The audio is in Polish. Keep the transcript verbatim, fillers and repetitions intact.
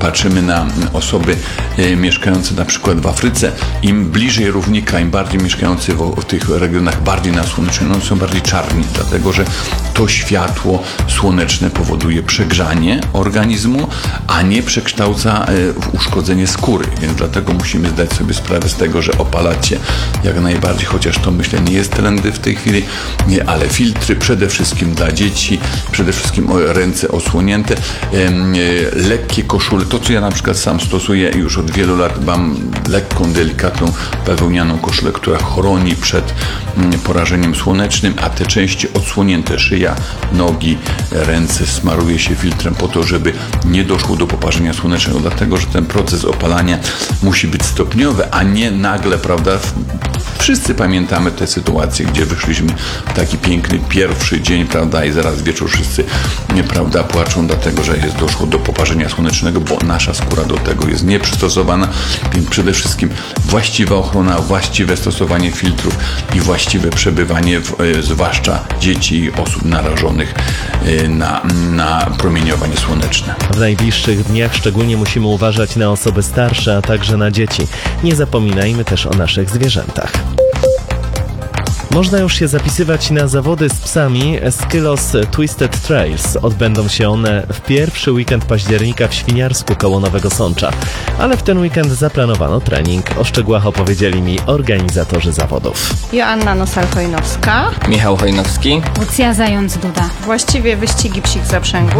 patrzymy na osoby e, mieszkające na przykład w Afryce, im bliżej równika, im bardziej mieszkający w, w tych regionach bardziej nasłonecznionych, no, są bardziej czarni, dlatego że to światło słoneczne powoduje przegrzanie organizmu, a nie przekształca e, w uszkodzenie skóry, więc dlatego musimy zdać sobie sprawę z tego, że opalać się jak najbardziej, chociaż to myślę nie jest trendy w tej chwili, nie, ale filtry przede wszystkim dla dzieci, przede wszystkim ręce osłonięte, e, e, lekkie koszule, to co ja na przykład sam stosuję już od wielu lat, mam lekką, delikatną bawełnianą koszulę, która chroni przed mm, porażeniem słonecznym, a te części odsłonięte, szyja, nogi, ręce smaruje się filtrem po to, żeby nie doszło do poparzenia słonecznego, dlatego że ten proces opalania musi być stopniowy, a nie nagle, prawda? Wszyscy pamiętamy te sytuacje, gdzie wyszliśmy w taki piękny pierwszy dzień, prawda, i zaraz wieczór wszyscy, prawda, płaczą dlatego, że jest doszło do poparzenia słonecznego, bo nasza skóra do tego jest nieprzystosowana, więc przede wszystkim właściwa ochrona, właściwe stosowanie filtrów i właściwe przebywanie, w, zwłaszcza dzieci i osób narażonych na, na promieniowanie słoneczne. W najbliższych dniach szczególnie musimy uważać na osoby starsze, a także na dzieci. Nie zapominajmy też o naszych zwierzętach. Można już się zapisywać na zawody z psami Skylos Twisted Trails. Odbędą się one w pierwszy weekend października w Świniarsku koło Nowego Sącza. Ale w ten weekend zaplanowano trening. O szczegółach opowiedzieli mi organizatorzy zawodów. Joanna Nosal-Hojnowska. Michał Hojnowski. Lucja Zając-Duda. Właściwie wyścigi psich zaprzęgów.